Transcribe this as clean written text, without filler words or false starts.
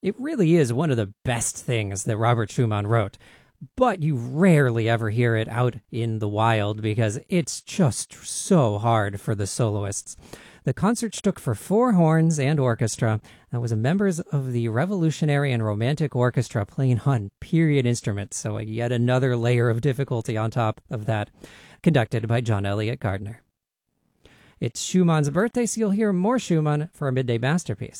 It really is one of the best things that Robert Schumann wrote, but you rarely ever hear it out in the wild because it's just so hard for the soloists. The concert took for four horns and orchestra. That was members of the Revolutionary and Romantic Orchestra playing on period instruments, so yet another layer of difficulty on top of that, conducted by John Eliot Gardiner. It's Schumann's birthday, so you'll hear more Schumann for a midday masterpiece.